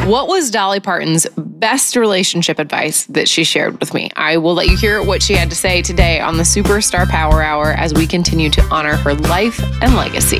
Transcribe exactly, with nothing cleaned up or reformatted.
What was Dolly Parton's best relationship advice that she shared with me? I will let you hear what she had to say today on the Superstar Power Hour as we continue to honor her life and legacy.